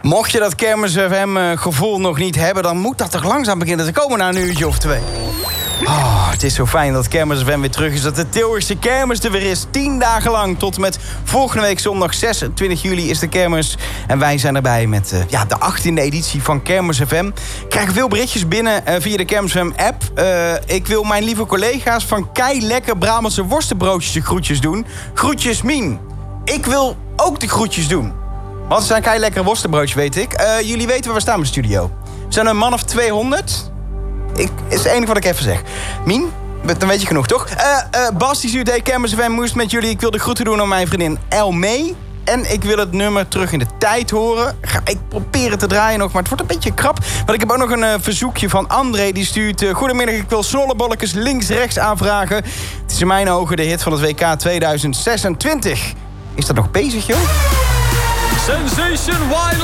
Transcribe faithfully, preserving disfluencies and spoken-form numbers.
Mocht je dat Kermis F M gevoel nog niet hebben, dan moet dat toch langzaam beginnen te komen na een uurtje of twee. Oh, het is zo fijn dat Kermis F M weer terug is. Dat de Tilburgse kermis er weer is. Tien dagen lang tot met volgende week zondag zesentwintig juli is de kermis. En wij zijn erbij met uh, ja, de achttiende editie van Kermis F M. Ik krijg veel berichtjes binnen uh, via de Kermis F M app. Uh, ik wil mijn lieve collega's van Kei Lekker Brabantse worstenbroodjes de groetjes doen. Groetjes Mien. Ik wil ook de groetjes doen. Wat zijn Kei Lekkere worstenbroodjes, weet ik. Uh, jullie weten waar we staan in de studio. We zijn een man of tweehonderd. Ik, is het enige wat ik even zeg. Mien, dan weet je genoeg, toch? Uh, uh, Bas, die stuurt, hey, Kermis F M moest met jullie. Ik wil de groeten doen aan mijn vriendin Elmee. En ik wil het nummer terug in de tijd horen. Ga ik proberen te draaien nog, maar het wordt een beetje krap. Maar ik heb ook nog een uh, verzoekje van André. Die stuurt, uh, goedemiddag, ik wil snollebolletjes links-rechts aanvragen. Het is in mijn ogen de hit van het W K tweeduizend zesentwintig. Is dat nog bezig, joh? Sensation Wild.